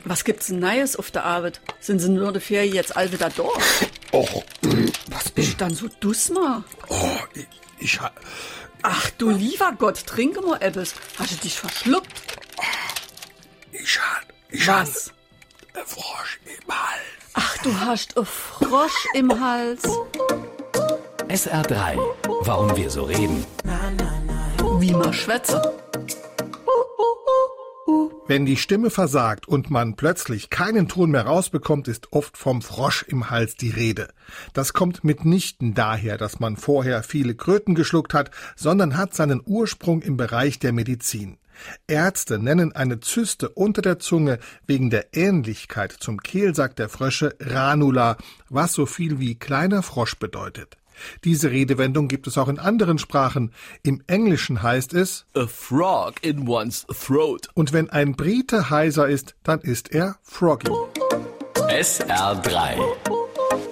Was gibt's denn Neues auf der Arbeit? Sind Sie nur die Ferien jetzt all wieder da? Och, Was bist du dann so dusmer? ich Ach du lieber Gott, trinke mal etwas. Hast du dich verschluckt? Was? ein Frosch im Hals. Ach, du hast einen Frosch im Hals. SR3. Warum wir so reden. Wie man schwätze. Wenn die Stimme versagt und man plötzlich keinen Ton mehr rausbekommt, ist oft vom Frosch im Hals die Rede. Das kommt mitnichten daher, dass man vorher viele Kröten geschluckt hat, sondern hat seinen Ursprung im Bereich der Medizin. Ärzte nennen eine Zyste unter der Zunge wegen der Ähnlichkeit zum Kehlsack der Frösche Ranula, was so viel wie kleiner Frosch bedeutet. Diese Redewendung gibt es auch in anderen Sprachen. Im Englischen heißt es A frog in one's throat. und wenn ein Brite heiser ist, dann ist er froggy. SR3.